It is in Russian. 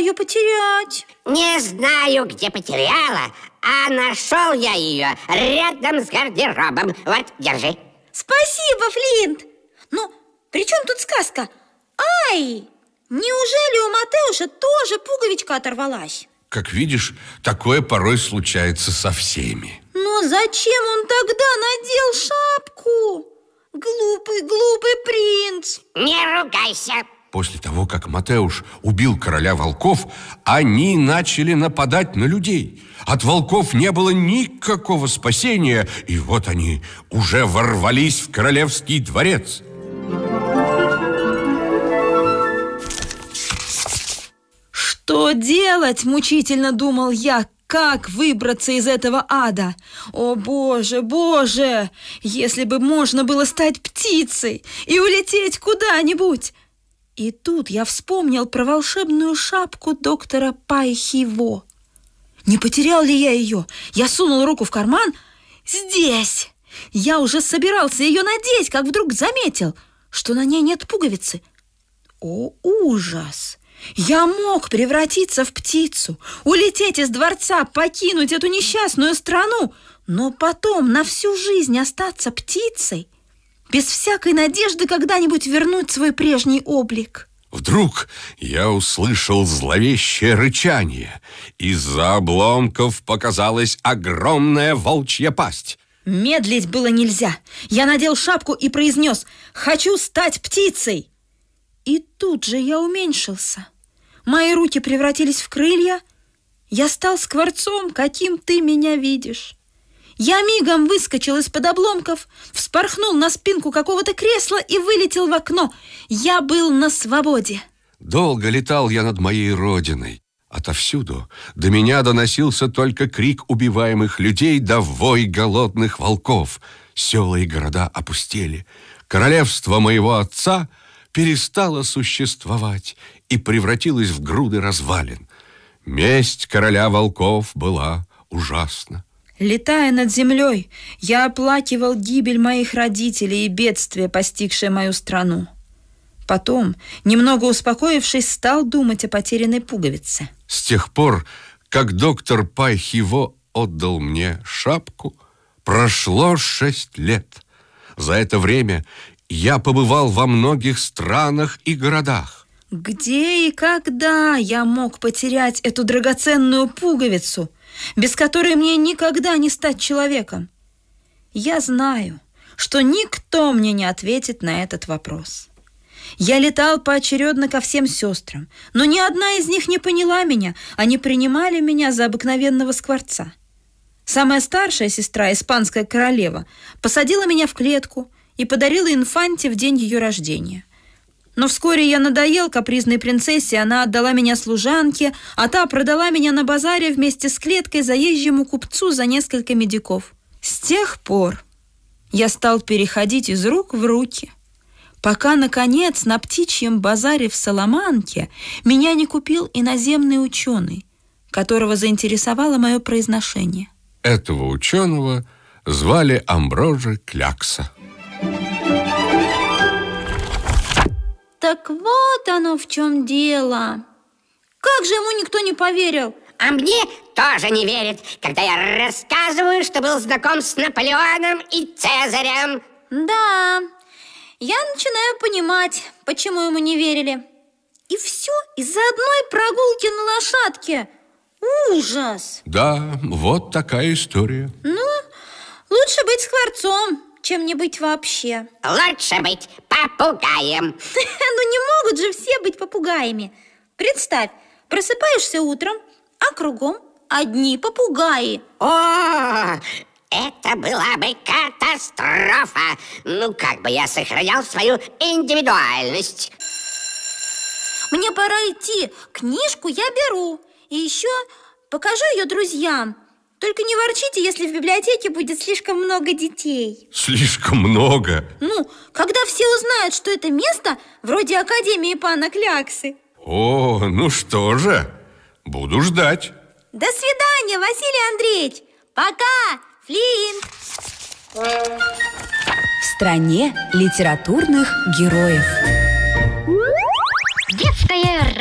ее потерять. Не знаю, где потеряла, а нашел я ее рядом с гардеробом. Вот, держи. Спасибо, Флинт. Но при чем тут сказка? Ай! Неужели у Матеуша тоже пуговичка оторвалась? Как видишь, такое порой случается со всеми. Но зачем он тогда надел шапку? Глупый принц. Не ругайся. После того, как Матеуш убил короля волков, они начали нападать на людей. От волков не было никакого спасения, и вот они уже ворвались в королевский дворец. Что делать, мучительно думал я, как выбраться из этого ада? О, Боже, Боже, если бы можно было стать птицей и улететь куда-нибудь. И тут я вспомнил про волшебную шапку доктора Пай-Хиво. Не потерял ли я ее? Я сунул руку в карман. Здесь! Я уже собирался ее надеть, как вдруг заметил, что на ней нет пуговицы. О, ужас! Я мог превратиться в птицу, улететь из дворца, покинуть эту несчастную страну, но потом на всю жизнь остаться птицей, без всякой надежды когда-нибудь вернуть свой прежний облик. Вдруг я услышал зловещее рычание. Из-за обломков показалась огромная волчья пасть. Медлить было нельзя. Я надел шапку и произнес: «Хочу стать птицей!» И тут же я уменьшился. Мои руки превратились в крылья. Я стал скворцом, каким ты меня видишь. Я мигом выскочил из-под обломков, вспорхнул на спинку какого-то кресла и вылетел в окно. Я был на свободе. Долго летал я над моей родиной. Отовсюду до меня доносился только крик убиваемых людей да вой голодных волков. Села и города опустели. Королевство моего отца перестало существовать и превратилось в груды развалин. Месть короля волков была ужасна. Летая над землей, я оплакивал гибель моих родителей и бедствие, постигшее мою страну. Потом, немного успокоившись, стал думать о потерянной пуговице. С тех пор, как доктор Пай-Хиво отдал мне шапку, прошло 6 лет. За это время я побывал во многих странах и городах. Где и когда я мог потерять эту драгоценную пуговицу, без которой мне никогда не стать человеком? Я знаю, что никто мне не ответит на этот вопрос. Я летал поочередно ко всем сестрам, но ни одна из них не поняла меня. Они принимали меня за обыкновенного скворца. Самая старшая сестра, испанская королева, посадила меня в клетку и подарила инфанте в день ее рождения. Но вскоре я надоел капризной принцессе, она отдала меня служанке, а та продала меня на базаре вместе с клеткой заезжему купцу за несколько медиков. С тех пор я стал переходить из рук в руки, пока, наконец, на птичьем базаре в Саламанке меня не купил иноземный ученый, которого заинтересовало мое произношение. Этого ученого звали Амброжи Клякса. Так вот оно в чем дело. Как же ему никто не поверил? А мне тоже не верят, когда я рассказываю, что был знаком с Наполеоном и Цезарем. Да, я начинаю понимать, почему ему не верили. И все из-за одной прогулки на лошадке. Ужас! Да, вот такая история. Ну, лучше быть скворцом, чем не быть вообще. Лучше быть попугаем. Ну не могут же все быть попугаями. Представь, просыпаешься утром, а кругом одни попугаи. О, это была бы катастрофа. Ну, как бы я сохранял свою индивидуальность. Мне пора идти. Книжку я беру. И еще покажу ее друзьям. Только не ворчите, если в библиотеке будет слишком много детей. Слишком много? Ну, когда все узнают, что это место вроде Академии пана Кляксы. О, ну что же, буду ждать. До свидания, Василий Андреевич. Пока, Флинт. В стране литературных героев. Детское